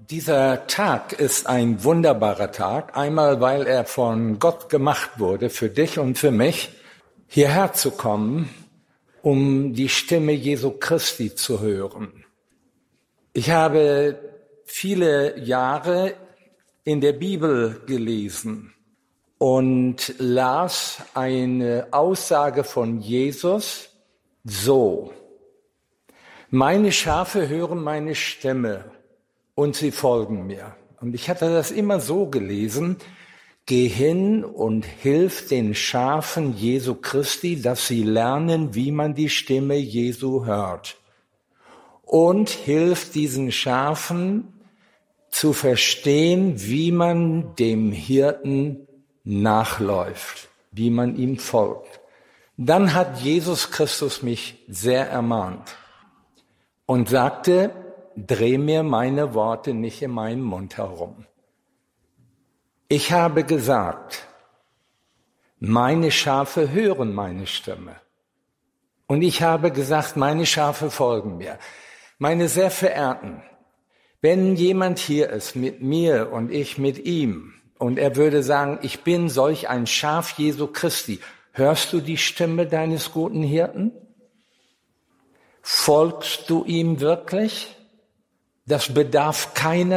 Dieser Tag ist ein wunderbarer Tag, einmal weil er von Gott gemacht wurde, für dich und für mich, hierher zu kommen, um die Stimme Jesu Christi zu hören. Ich habe viele Jahre in der Bibel gelesen und las eine Aussage von Jesus so: Meine Schafe hören meine Stimme und sie folgen mir. Und ich hatte das immer so gelesen: Geh hin und hilf den Schafen Jesu Christi, dass sie lernen, wie man die Stimme Jesu hört. Und hilf diesen Schafen zu verstehen, wie man dem Hirten nachläuft, wie man ihm folgt. Dann hat Jesus Christus mich sehr ermahnt und sagte: Dreh mir meine Worte nicht in meinen Mund herum. Ich habe gesagt, meine Schafe hören meine Stimme. Und ich habe gesagt, meine Schafe folgen mir. Meine sehr Verehrten, wenn jemand hier ist mit mir und ich mit ihm und er würde sagen, ich bin solch ein Schaf Jesu Christi, hörst du die Stimme deines guten Hirten? Folgst du ihm wirklich? Das bedarf keiner